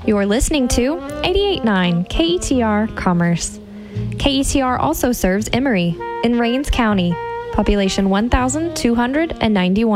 You're listening to 88.9 KETR Commerce. KETR also serves Emory in Rains County, population 1,291.